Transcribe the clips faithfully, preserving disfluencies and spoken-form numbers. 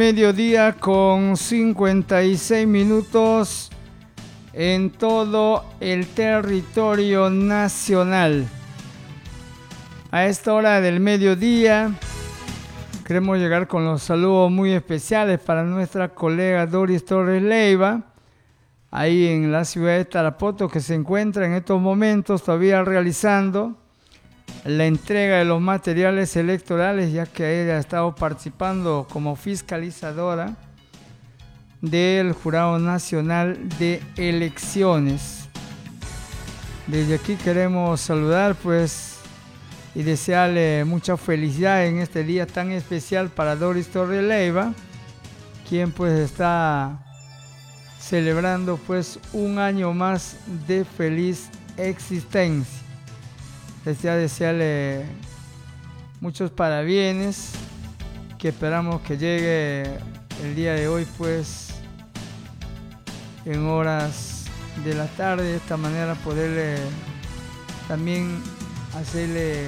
Mediodía con cincuenta y seis minutos en todo el territorio nacional. A esta hora del mediodía queremos llegar con los saludos muy especiales para nuestra colega Doris Torres Leiva, ahí en la ciudad de Tarapoto, que se encuentra en estos momentos todavía realizando la entrega de los materiales electorales, ya que ella ha estado participando como fiscalizadora del Jurado Nacional de Elecciones. Desde aquí queremos saludar pues y desearle mucha felicidad en este día tan especial para Doris Torres Leiva, quien pues está celebrando pues un año más de feliz existencia. Desea desearle muchos parabienes, que esperamos que llegue el día de hoy pues en horas de la tarde, de esta manera poderle también hacerle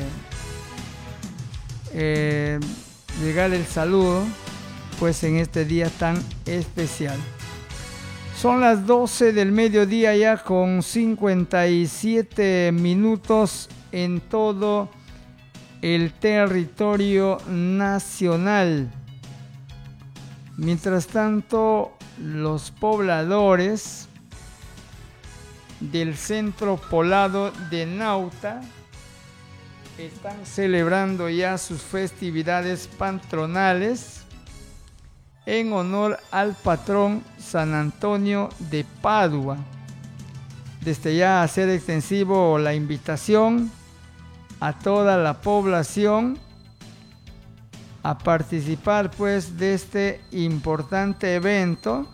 eh, llegar el saludo pues en este día tan especial. Son las doce del mediodía ya con cincuenta y siete minutos en todo el territorio nacional. Mientras tanto, los pobladores del centro poblado de Nauta están celebrando ya sus festividades patronales en honor al patrón San Antonio de Padua. Desde ya hacer extensivo la invitación a toda la población a participar pues de este importante evento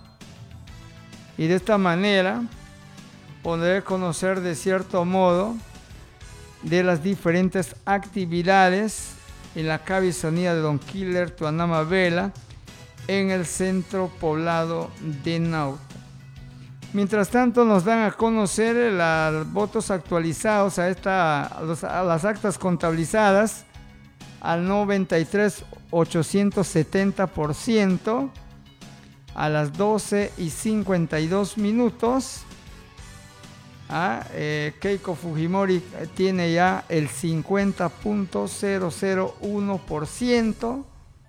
y de esta manera poder conocer de cierto modo de las diferentes actividades en la cabezonía de Don Killer Tuanama Vela en el centro poblado de Nauta. Mientras tanto nos dan a conocer los votos actualizados a, esta, a, los, a las actas contabilizadas al noventa y tres mil ochocientos setenta por ciento a las doce y cincuenta y dos minutos. Ah, eh, Keiko Fujimori tiene ya el cincuenta punto cero cero uno por ciento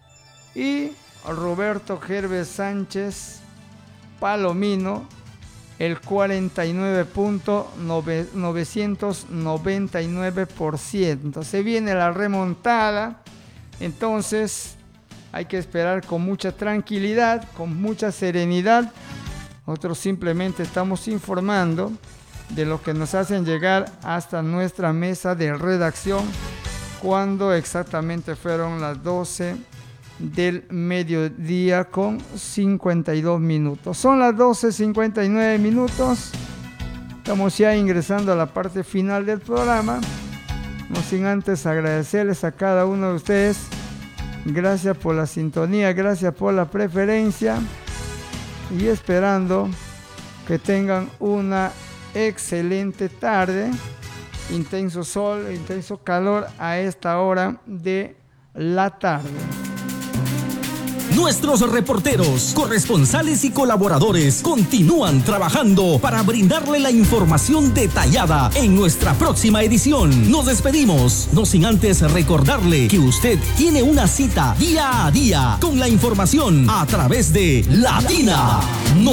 y Roberto Gerves Sánchez Palomino el cuarenta y nueve punto novecientos noventa y nueve por ciento. Se viene la remontada, entonces hay que esperar con mucha tranquilidad, con mucha serenidad. Nosotros simplemente estamos informando de lo que nos hacen llegar hasta nuestra mesa de redacción cuando exactamente fueron las doce del mediodía con cincuenta y dos minutos. Son las doce cincuenta y nueve minutos. Estamos ya ingresando a la parte final del programa. No sin antes agradecerles a cada uno de ustedes. Gracias por la sintonía, gracias por la preferencia y esperando que tengan una excelente tarde. Intenso sol, intenso calor a esta hora de la tarde. Nuestros reporteros, corresponsales y colaboradores continúan trabajando para brindarle la información detallada en nuestra próxima edición. Nos despedimos, no sin antes recordarle que usted tiene una cita día a día con la información a través de Latina.